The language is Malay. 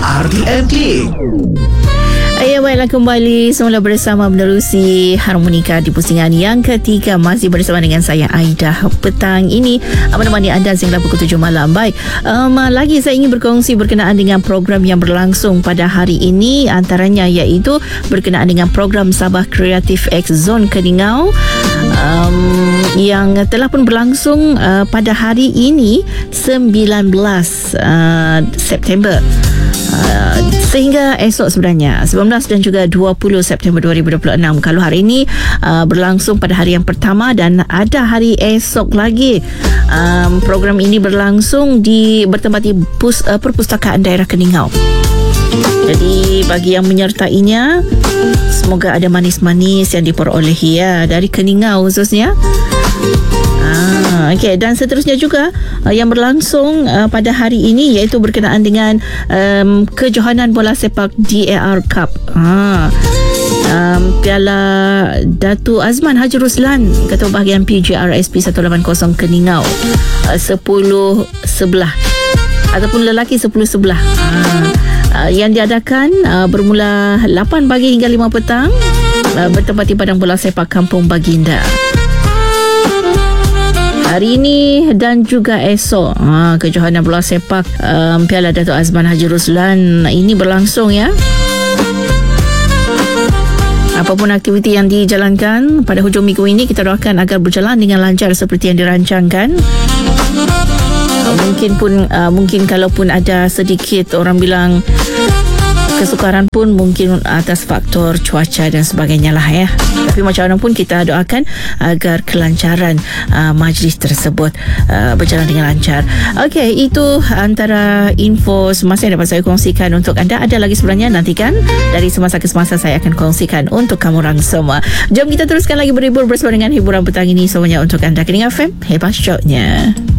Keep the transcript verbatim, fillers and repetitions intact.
R T M K. Ya, baiklah, kembali semula bersama menerusi Harmonika di pusingan yang ketiga. Masih bersama dengan saya, Aida, petang ini menemani anda sehingga pukul tujuh malam. Baik, um, lagi saya ingin berkongsi berkenaan dengan program yang berlangsung pada hari ini. Antaranya iaitu berkenaan dengan program Sabah Kreatif X Zone Keningau um, yang telah pun berlangsung uh, pada hari ini sembilan belas uh, September. Uh, sehingga esok sebenarnya sembilan belas dan juga dua puluh September dua ribu dua puluh enam. Kalau hari ini uh, berlangsung pada hari yang pertama dan ada hari esok lagi. Um, program ini berlangsung di bertempati pus, uh, Perpustakaan Daerah Keningau. Jadi bagi yang menyertainya, semoga ada manis-manis yang diperolehi ya, dari Keningau khususnya. Ah, okay. Dan seterusnya juga uh, yang berlangsung uh, pada hari ini iaitu berkenaan dengan um, kejohanan bola sepak D A R Cup. Ah. Um, Piala Datuk Azman Haji Ruslan, Ketua Bahagian P J R S P seratus lapan puluh Keningau, uh, sepuluh sebelah ataupun lelaki sepuluh sebelah. Ah. Uh, yang diadakan uh, bermula lapan pagi hingga lima petang, uh, bertempati padang bola sepak Kampung Baginda. Hari ini dan juga esok ha, kejohanan bola sepak um, Piala Datuk Azman Haji Ruslan ini berlangsung ya. Apapun aktiviti yang dijalankan pada hujung minggu ini, kita doakan agar berjalan dengan lancar seperti yang dirancangkan. Uh, mungkin pun uh, mungkin kalaupun ada sedikit orang bilang kesukaran pun mungkin atas faktor cuaca dan sebagainya lah ya. Tapi macam mana pun kita doakan agar kelancaran uh, majlis tersebut uh, berjalan dengan lancar. Okey, itu antara info semasa yang dapat saya kongsikan untuk anda. Ada lagi sebenarnya, nantikan dari semasa ke semasa saya akan kongsikan untuk kamu orang semua. Jom kita teruskan lagi berhibur bersama dengan hiburan petang ini semuanya untuk anda. Keningau F M, hebat shotnya.